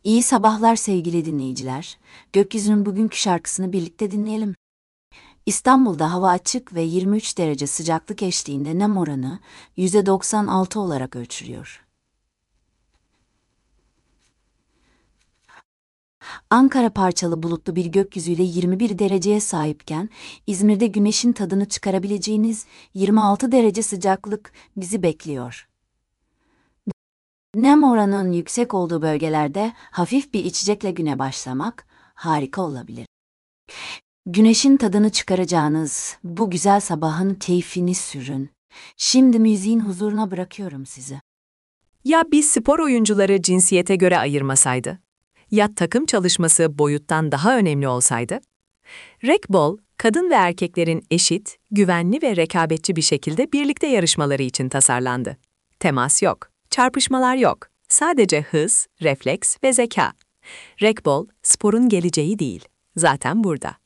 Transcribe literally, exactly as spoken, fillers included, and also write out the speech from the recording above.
İyi sabahlar sevgili dinleyiciler. Gökyüzünün bugünkü şarkısını birlikte dinleyelim. İstanbul'da hava açık ve yirmi üç derece sıcaklık eşliğinde nem oranı yüzde doksan altı olarak ölçülüyor. Ankara parçalı bulutlu bir gökyüzüyle yirmi bir dereceye sahipken, İzmir'de güneşin tadını çıkarabileceğiniz yirmi altı derece sıcaklık bizi bekliyor. Nem oranının yüksek olduğu bölgelerde hafif bir içecekle güne başlamak harika olabilir. Güneşin tadını çıkaracağınız bu güzel sabahın keyfini sürün. Şimdi müziğin huzuruna bırakıyorum sizi. Ya biz spor oyuncuları cinsiyete göre ayırmasaydı? Ya takım çalışması boyuttan daha önemli olsaydı? Racquetball, kadın ve erkeklerin eşit, güvenli ve rekabetçi bir şekilde birlikte yarışmaları için tasarlandı. Temas yok, çarpışmalar yok. Sadece hız, refleks ve zeka. Racquetball, sporun geleceği değil. Zaten burada.